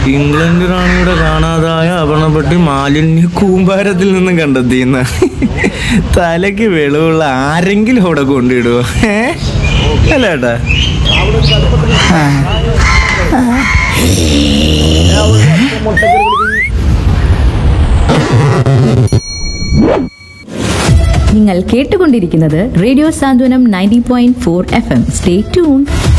England റാണിയുടെ കാണാതായ ആഭരണപ്പെട്ടി മാലിന്യ കൂമ്പാരത്തിൽ നിന്നും കണ്ടെത്തിയെന്ന. തലയ്ക്ക് വെളിവുള്ള ആരെങ്കിലും അവിടെ കൊണ്ടിടുവോ? അല്ല ഏട്ടാ. നിങ്ങൾ കേട്ടുകൊണ്ടിരിക്കുന്നത് റേഡിയോ സാന്ത്വനം 90.4 FM. Stay tune.